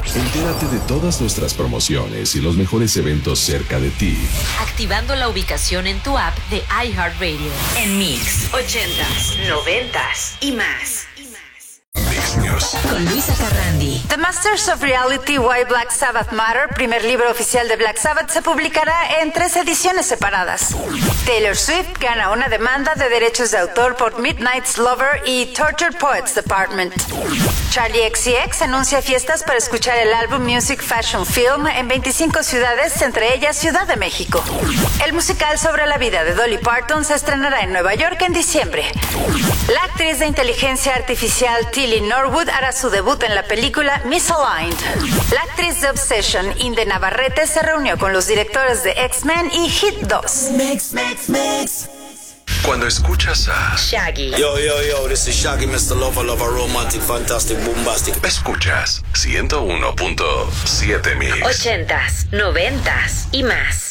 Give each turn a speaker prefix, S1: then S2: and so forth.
S1: Entérate de todas nuestras promociones y los mejores eventos cerca de ti,
S2: activando la ubicación en tu app de iHeartRadio. En Mix 80s, 90s y más.
S1: Mix News.
S2: Con Luisa Carrandi.
S3: The Masters of Reality Why Black Sabbath Matter, primer libro oficial de Black Sabbath, se publicará en 3 ediciones separadas. Taylor Swift gana una demanda de derechos de autor por Midnight's Lover y Tortured Poets Department. Charli XCX anuncia fiestas para escuchar el álbum Music Fashion Film en 25 ciudades, entre ellas Ciudad de México. El musical sobre la vida de Dolly Parton se estrenará en Nueva York en diciembre. La actriz de inteligencia artificial Tilly Norwood hará su debut en la película Misaligned. La actriz de Obsession, Inde Navarrete, se reunió con los directores de X-Men y Hit 2.
S1: Cuando escuchas a
S2: Shaggy.
S4: Yo, this is Shaggy, Mr. Lover, romantic, fantastic, bombastic.
S1: escuchas 101.7 Mix.
S2: 80s, 90s y más.